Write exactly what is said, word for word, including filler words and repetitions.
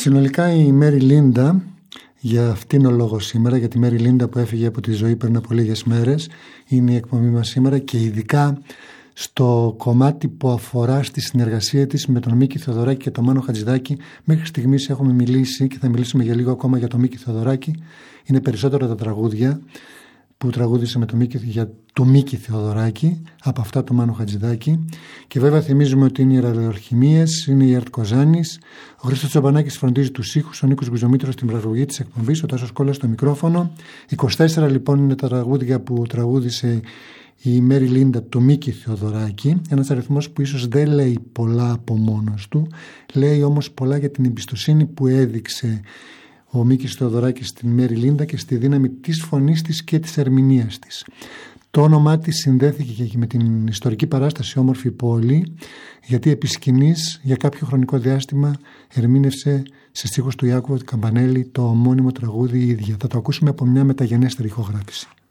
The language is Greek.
Συνολικά η Μέρι Λίντα, για αυτήν ο λόγο σήμερα, για τη Μέρι Λίντα που έφυγε από τη ζωή πριν από λίγες μέρες, είναι η εκπομπή μας σήμερα, και ειδικά στο κομμάτι που αφορά στη συνεργασία της με τον Μίκη Θεοδωράκη και τον Μάνο Χατζηδάκη. Μέχρι στιγμής έχουμε μιλήσει και θα μιλήσουμε για λίγο ακόμα για τον Μίκη Θεοδωράκη. Είναι περισσότερα τα τραγούδια που τραγούδισε με τον Μίκη, για του Μίκη Θεοδωράκη, από αυτά του Μάνου Χατζηδάκη. Και βέβαια θυμίζουμε ότι είναι οι ραδιοαλχημίες, είναι η Ερτ Κοζάνης, ο Χρήστος Τσομπανάκης φροντίζει τους ήχους, ο Νίκος Γκουζομήτρος στην παραγωγή της εκπομπής, ο Τάσος Κόλλας στο μικρόφωνο. είκοσι τέσσερα λοιπόν είναι τα τραγούδια που τραγούδισε η Μέρι Λίντα του Μίκη Θεοδωράκη, ένας αριθμός που ίσως δεν λέει πολλά από μόνος του, λέει όμως πολλά για την εμπιστοσύνη που έδειξε ο Μίκης Θεοδωράκης στην Μέρι Λίντα και στη δύναμη της φωνής της και της ερμηνείας της. Το όνομά της συνδέθηκε και με την ιστορική παράσταση Όμορφη Πόλη, γιατί επί σκηνής για κάποιο χρονικό διάστημα ερμήνευσε σε στίχους του Ιάκωβου Καμπανέλη το ομώνυμο τραγούδι η ίδια. Θα το ακούσουμε από μια μεταγενέστερη ηχογράφηση.